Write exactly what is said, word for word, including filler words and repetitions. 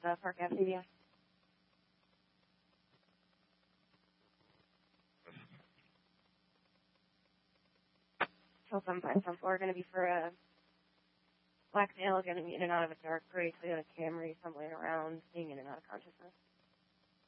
uh, Park Ave C B S. Till some five, some four are going to be for a black male, going to be in and out of a dark gray Toyota Camry, stumbling around, being in and out of consciousness.